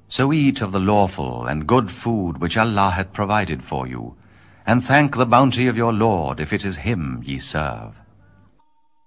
So eat of the lawful and good food which Allah hath provided for you, and thank the bounty of your Lord if it is him ye serve.